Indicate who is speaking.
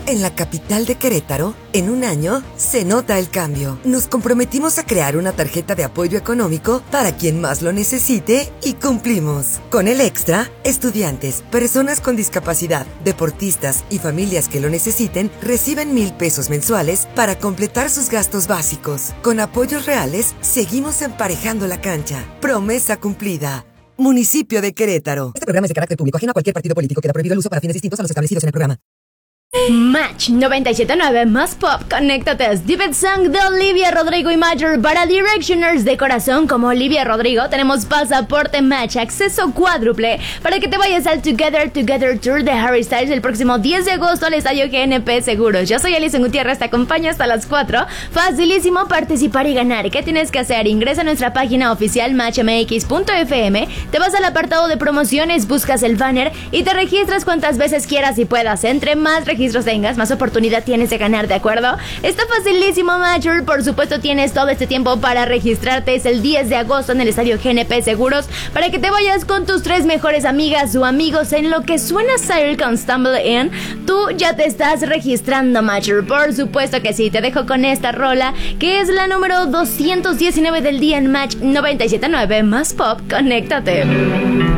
Speaker 1: En la capital de Querétaro, en un año, se nota el cambio. Nos comprometimos a crear una tarjeta de apoyo económico para quien más lo necesite y cumplimos. Con el Extra, estudiantes, personas con discapacidad, deportistas y familias que lo necesiten reciben 1,000 pesos mensuales para completar sus gastos básicos. Con apoyos reales, seguimos emparejando la cancha. Promesa cumplida. Municipio de Querétaro. Este programa es de carácter público, ajeno a cualquier partido político. Queda prohibido el uso para fines distintos a los establecidos en el programa.
Speaker 2: Match 97.9 más pop, conéctate. Divid Song de Olivia Rodrigo y Major para Directioners de corazón como Olivia Rodrigo. Tenemos pasaporte Match, acceso cuádruple para que te vayas al Together Tour de Harry Styles el próximo 10 de agosto al estadio GNP Seguros. Yo soy Alison Gutiérrez, te acompaño hasta las 4. Facilísimo participar y ganar. ¿Qué tienes que hacer? Ingresa a nuestra página oficial matchmx.fm, te vas al apartado de promociones, buscas el banner y te registras cuantas veces quieras y puedas. Entre más registros tengas, más oportunidad tienes de ganar, ¿de acuerdo? Está facilísimo, Major. Por supuesto, tienes todo este tiempo para registrarte. Es el 10 de agosto en el estadio GNP Seguros para que te vayas con tus 3 mejores amigas o amigos en lo que suena Cyril con Stumble In. Tú ya te estás registrando, Major. Por supuesto que sí. Te dejo con esta rola que es la número 219 del día en Match 97.9 más pop. Conéctate.